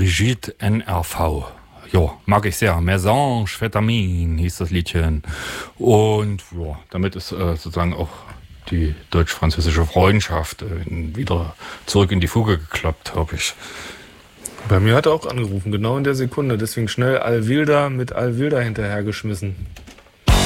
Brigitte NRV. Ja, mag ich sehr. Mesange-Vitamin hieß das Liedchen. Und ja, damit ist sozusagen auch die deutsch-französische Freundschaft wieder zurück in die Fuge geklappt, habe ich. Bei mir hat er auch angerufen, genau in der Sekunde. Deswegen schnell Alvilda mit Alvilda hinterhergeschmissen.